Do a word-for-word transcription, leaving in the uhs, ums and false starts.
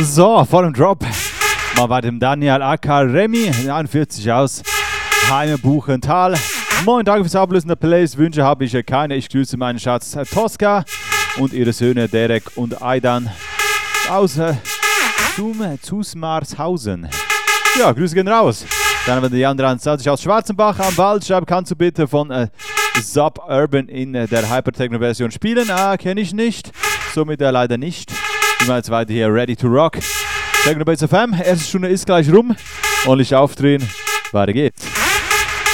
So, vor dem Drop mal bei dem Daniel aka Remy, einundvierzig aus Heime Buchenthal. Moin, danke fürs Ablösen der Plays. Wünsche habe ich keine. Ich grüße meinen Schatz Tosca und ihre Söhne Derek und Aidan aus äh, Zusmarshausen. Ja, Grüße gehen raus. Dann haben wir die anderen einundzwanzig aus Schwarzenbach am Wald. Schreibt, kannst du bitte von äh, Suburban in äh, der Hypertechno-Version spielen? Ah, kenne ich nicht. Somit äh, leider nicht. Ich mache jetzt weiter hier Ready to Rock. Techno Base F M. Erste Stunde ist gleich rum. Ordentlich aufdrehen. Weiter geht's.